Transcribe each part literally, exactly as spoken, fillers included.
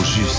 juste.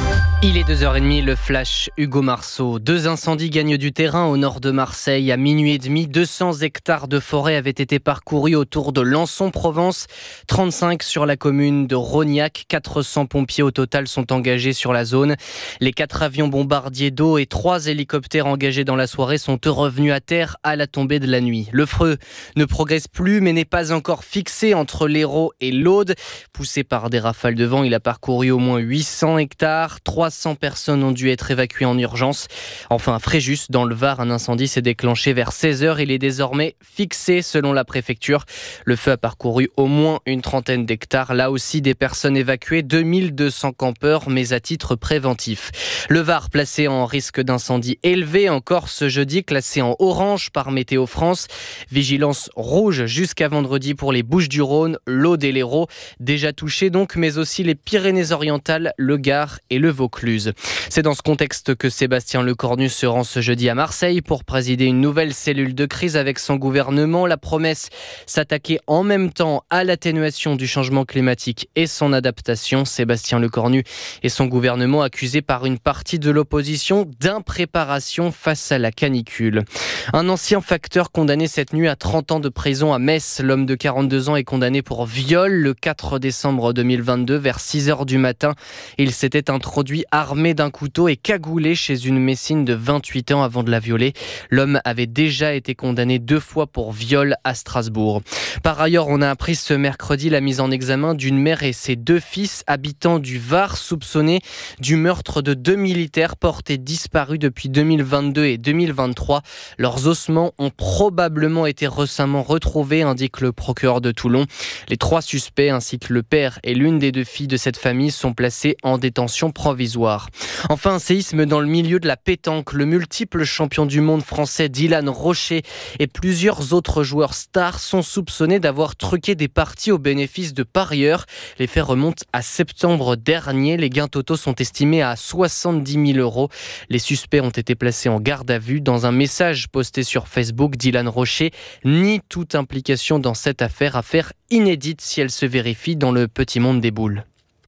Il est deux heures trente, le flash Hugo Marceau. Deux incendies gagnent du terrain au nord de Marseille. À minuit et demi, deux cents hectares de forêt avaient été parcourus autour de Lançon-Provence. trente-cinq sur la commune de Rognac. quatre cents pompiers au total sont engagés sur la zone. Les quatre avions bombardiers d'eau et trois hélicoptères engagés dans la soirée sont eux revenus à terre à la tombée de la nuit. Le feu ne progresse plus mais n'est pas encore fixé entre l'Hérault et l'Aude. Poussé par des rafales de vent, il a parcouru au moins huit cents hectares. trois cents personnes ont dû être évacuées en urgence. Enfin, à Fréjus, dans le Var, un incendie s'est déclenché vers seize heures. Il est désormais fixé selon la préfecture. Le feu a parcouru au moins une trentaine d'hectares. Là aussi, des personnes évacuées, deux mille deux cents campeurs, mais à titre préventif. Le Var, placé en risque d'incendie élevé encore ce jeudi, classé en orange par Météo France. Vigilance rouge jusqu'à vendredi pour les Bouches-du-Rhône, l'Aude et l'Hérault. Déjà touchés donc, mais aussi les Pyrénées-Orientales, le Gard et le Vaucluse. C'est dans ce contexte que Sébastien Lecornu se rend ce jeudi à Marseille pour présider une nouvelle cellule de crise avec son gouvernement. La promesse, s'attaquer en même temps à l'atténuation du changement climatique et son adaptation. Sébastien Lecornu et son gouvernement accusés par une partie de l'opposition d'impréparation face à la canicule. Un ancien facteur condamné cette nuit à trente ans de prison à Metz. L'homme de quarante-deux ans est condamné pour viol le quatre décembre deux mille vingt-deux vers six heures du matin. Il s'était introduit armé d'un couteau et cagoulé chez une Messine de vingt-huit ans avant de la violer. L'homme avait déjà été condamné deux fois pour viol à Strasbourg. Par ailleurs, on a appris ce mercredi la mise en examen d'une mère et ses deux fils habitants du Var soupçonnés du meurtre de deux militaires portés disparus depuis deux mille vingt-deux et deux mille vingt-trois. Leurs ossements ont probablement été récemment retrouvés, indique le procureur de Toulon. Les trois suspects ainsi que le père et l'une des deux filles de cette famille sont placés en détention provisoire. Enfin, un séisme dans le milieu de la pétanque. Le multiple champion du monde français Dylan Rocher et plusieurs autres joueurs stars sont soupçonnés d'avoir truqué des parties au bénéfice de parieurs. Les faits remontent à septembre dernier. Les gains totaux sont estimés à soixante-dix mille euros. Les suspects ont été placés en garde à vue. Dans un message posté sur Facebook, Dylan Rocher nie toute implication dans cette affaire, affaire inédite si elle se vérifie dans le petit monde des boules.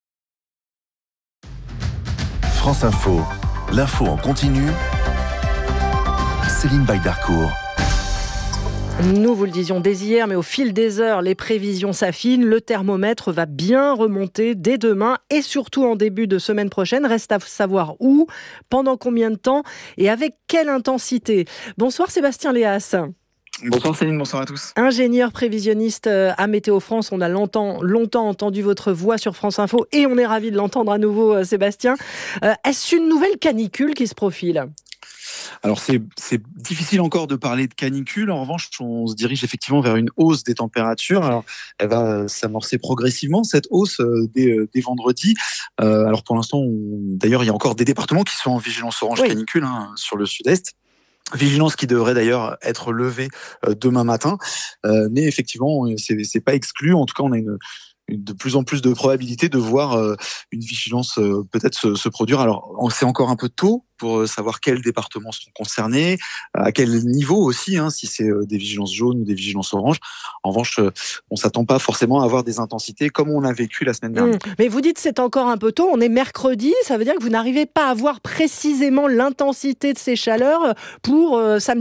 France Info, l'info en continu. Céline Baydarcourt. Nous vous le disions dès hier, mais au fil des heures, les prévisions s'affinent. Le thermomètre va bien remonter dès demain et surtout en début de semaine prochaine. Reste à savoir où, pendant combien de temps et avec quelle intensité. Bonsoir Sébastien Léas. Bonsoir Céline, bonsoir à tous. Ingénieur prévisionniste à Météo France, on a longtemps, longtemps entendu votre voix sur France Info et on est ravis de l'entendre à nouveau, Sébastien. Euh, est-ce une nouvelle canicule qui se profile ? Alors c'est, c'est difficile encore de parler de canicule. En revanche, on se dirige effectivement vers une hausse des températures. Alors elle va s'amorcer progressivement, cette hausse, euh, dès, dès vendredi. Euh, alors pour l'instant, on... d'ailleurs, il y a encore des départements qui sont en vigilance orange oui. canicule hein, sur le sud-est. Vigilance qui devrait d'ailleurs être levée euh, demain matin, euh, mais effectivement, c'est, c'est pas exclu. En tout cas, on a une, une de plus en plus de probabilités de voir euh, une vigilance euh, peut-être se, se produire. Alors, c'est encore un peu tôt pour savoir quels départements sont concernés, à quel niveau aussi, hein, si c'est des vigilances jaunes ou des vigilances oranges. En revanche, on ne s'attend pas forcément à avoir des intensités comme on a vécu la semaine dernière. Mmh. Mais vous dites que c'est encore un peu tôt, on est mercredi, ça veut dire que vous n'arrivez pas à voir précisément l'intensité de ces chaleurs pour euh, samedi ?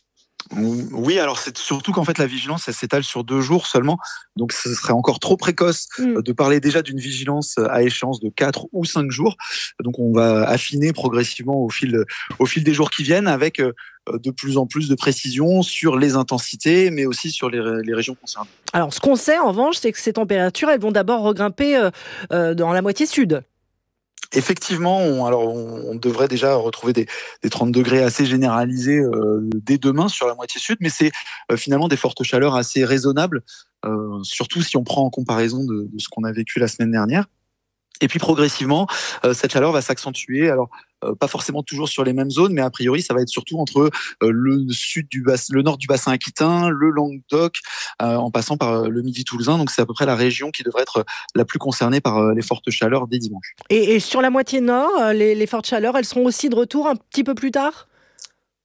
Oui, alors c'est surtout qu'en fait la vigilance elle s'étale sur deux jours seulement, donc ce serait encore trop précoce mmh. de parler déjà d'une vigilance à échéance de quatre ou cinq jours. Donc on va affiner progressivement au fil, au fil des jours qui viennent avec de plus en plus de précision sur les intensités, mais aussi sur les, les régions concernées. Alors ce qu'on sait en revanche, c'est que ces températures elles vont d'abord regrimper euh, euh, dans la moitié sud. Effectivement, on, alors on, on devrait déjà retrouver des, des trente degrés assez généralisés euh, dès demain sur la moitié sud, mais c'est euh, finalement des fortes chaleurs assez raisonnables, euh, surtout si on prend en comparaison de, de ce qu'on a vécu la semaine dernière. Et puis progressivement, euh, cette chaleur va s'accentuer. Alors euh, pas forcément toujours sur les mêmes zones, mais a priori ça va être surtout entre euh, le sud du bassin, le nord du bassin aquitain, le Languedoc, euh, en passant par le Midi toulousain. Donc c'est à peu près la région qui devrait être la plus concernée par euh, les fortes chaleurs dès dimanche. Et, et sur la moitié nord, les, les fortes chaleurs, elles seront aussi de retour un petit peu plus tard ?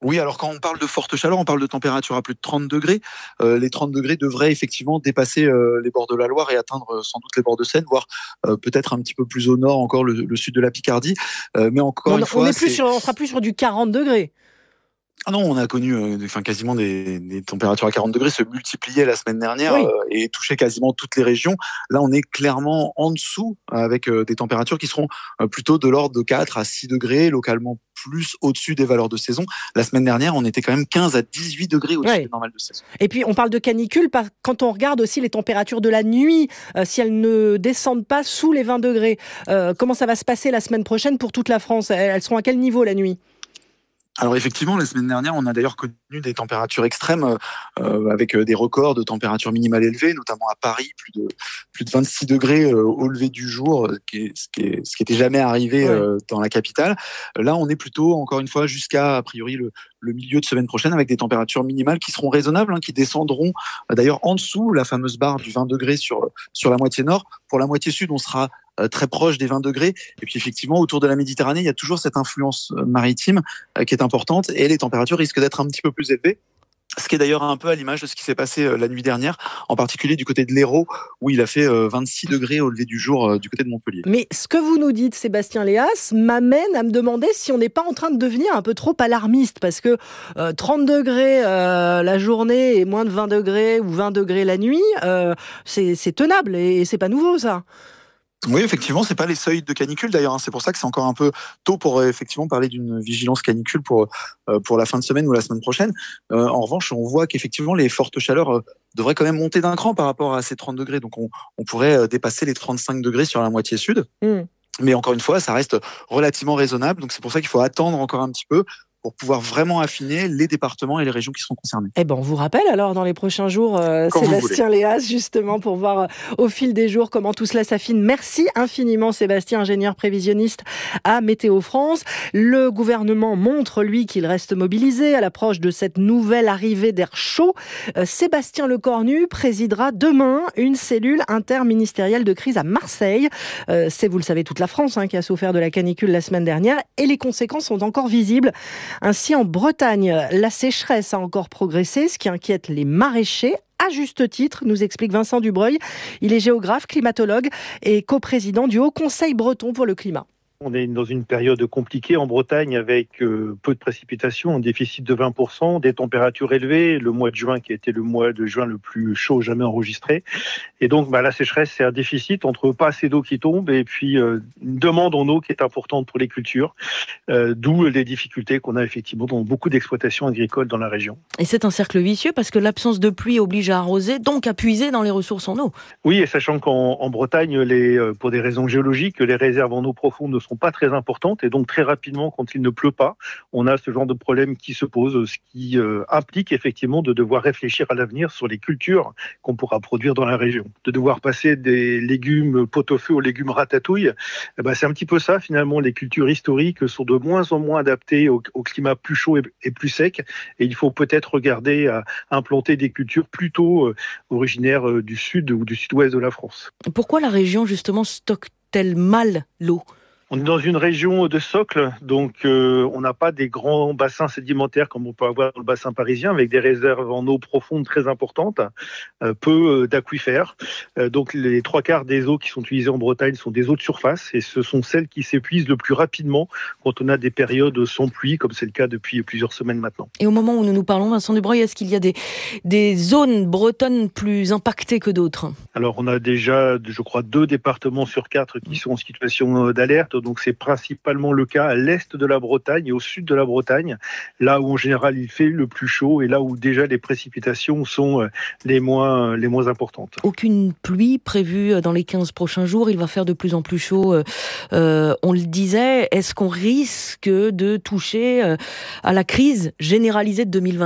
Oui, alors quand on parle de forte chaleur, on parle de température à plus de trente degrés. Euh, les trente degrés devraient effectivement dépasser euh, les bords de la Loire et atteindre euh, sans doute les bords de Seine, voire euh, peut-être un petit peu plus au nord encore le, le sud de la Picardie. Euh, mais encore On, une on fois, est plus c'est... sur, on sera plus sur du quarante degrés. Ah non, on a connu euh, enfin, quasiment des, des températures à quarante degrés se multiplier la semaine dernière Oui. euh, et toucher quasiment toutes les régions. Là, on est clairement en dessous avec euh, des températures qui seront euh, plutôt de l'ordre de quatre à six degrés, localement plus au-dessus des valeurs de saison. La semaine dernière, on était quand même quinze à dix-huit degrés au-dessus Oui. des normales de saison. Et puis on parle de canicule par- quand on regarde aussi les températures de la nuit, euh, si elles ne descendent pas sous les vingt degrés. Euh, comment ça va se passer la semaine prochaine pour toute la France ? Elles elles seront à quel niveau la nuit ? Alors effectivement, la semaine dernière, on a d'ailleurs connu des températures extrêmes euh, avec des records de températures minimales élevées, notamment à Paris, plus de plus de vingt-six degrés euh, au lever du jour, euh, qui est, ce qui est, ce qui était jamais arrivé euh, dans la capitale. Là, on est plutôt encore une fois jusqu'à a priori le, le milieu de semaine prochaine avec des températures minimales qui seront raisonnables, hein, qui descendront euh, d'ailleurs en dessous la fameuse barre du vingt degrés sur sur la moitié nord. Pour la moitié sud, on sera euh, très proche des vingt degrés. Et puis effectivement, autour de la Méditerranée, il y a toujours cette influence maritime euh, qui est importante et les températures risquent d'être un petit peu plus élevées. Ce qui est d'ailleurs un peu à l'image de ce qui s'est passé euh, la nuit dernière, en particulier du côté de l'Hérault, où il a fait euh, vingt-six degrés au lever du jour euh, du côté de Montpellier. Mais ce que vous nous dites, Sébastien Léas, m'amène à me demander si on n'est pas en train de devenir un peu trop alarmiste, parce que euh, trente degrés euh, la journée et moins de vingt degrés ou vingt degrés la nuit, euh, c'est, c'est tenable et, et c'est pas nouveau ça. Oui, effectivement, c'est pas les seuils de canicule d'ailleurs. Hein. C'est pour ça que c'est encore un peu tôt pour euh, effectivement parler d'une vigilance canicule pour euh, pour la fin de semaine ou la semaine prochaine. Euh, en revanche, on voit qu'effectivement les fortes chaleurs euh, devraient quand même monter d'un cran par rapport à ces trente degrés. Donc on, on pourrait euh, dépasser les trente-cinq degrés sur la moitié sud. Mmh. Mais encore une fois, ça reste relativement raisonnable. Donc c'est pour ça qu'il faut attendre encore un petit peu pour pouvoir vraiment affiner les départements et les régions qui seront concernées. Eh ben, on vous rappelle alors dans les prochains jours, euh, Sébastien Léas, justement, pour voir euh, au fil des jours comment tout cela s'affine. Merci infiniment, Sébastien, ingénieur prévisionniste à Météo France. Le gouvernement montre, lui, qu'il reste mobilisé à l'approche de cette nouvelle arrivée d'air chaud. Euh, Sébastien Lecornu présidera demain une cellule interministérielle de crise à Marseille. Euh, c'est, vous le savez, toute la France hein, qui a souffert de la canicule la semaine dernière et les conséquences sont encore visibles. Ainsi, en Bretagne, la sécheresse a encore progressé, ce qui inquiète les maraîchers. À juste titre, nous explique Vincent Dubreuil. Il est géographe, climatologue et coprésident du Haut Conseil breton pour le climat. On est dans une période compliquée en Bretagne avec euh, peu de précipitations, un déficit de vingt pour cent, des températures élevées, le mois de juin qui a été le mois de juin le plus chaud jamais enregistré. Et donc bah, la sécheresse, c'est un déficit entre pas assez d'eau qui tombe et puis euh, une demande en eau qui est importante pour les cultures, euh, d'où les difficultés qu'on a effectivement dans beaucoup d'exploitations agricoles dans la région. Et c'est un cercle vicieux parce que l'absence de pluie oblige à arroser, donc à puiser dans les ressources en eau. Oui, et sachant qu'en en Bretagne, les, pour des raisons géologiques, les réserves en eau profonde ne sont pas très importantes et donc très rapidement, quand il ne pleut pas, on a ce genre de problème qui se pose, ce qui euh, implique effectivement de devoir réfléchir à l'avenir sur les cultures qu'on pourra produire dans la région. De devoir passer des légumes pot-au-feu aux légumes ratatouille, eh ben, c'est un petit peu ça finalement. Les cultures historiques sont de moins en moins adaptées au, au climat plus chaud et, et plus sec et il faut peut-être regarder à implanter des cultures plutôt euh, originaires euh, du sud ou du sud-ouest de la France. Pourquoi la région justement stocke-t-elle mal l'eau ? On est dans une région de socle, donc euh, on n'a pas des grands bassins sédimentaires comme on peut avoir dans le bassin parisien, avec des réserves en eau profonde très importantes, euh, peu d'aquifères. Euh, donc les trois quarts des eaux qui sont utilisées en Bretagne sont des eaux de surface, et ce sont celles qui s'épuisent le plus rapidement quand on a des périodes sans pluie, comme c'est le cas depuis plusieurs semaines maintenant. Et au moment où nous nous parlons, Vincent Dubreuil, est-ce qu'il y a des, des zones bretonnes plus impactées que d'autres ? Alors on a déjà, je crois, deux départements sur quatre qui sont en situation d'alerte. Donc c'est principalement le cas à l'est de la Bretagne et au sud de la Bretagne, là où en général il fait le plus chaud et là où déjà les précipitations sont les moins, les moins importantes. Aucune pluie prévue dans les quinze prochains jours, il va faire de plus en plus chaud, euh, on le disait. Est-ce qu'on risque de toucher à la crise généralisée de deux mille vingt ?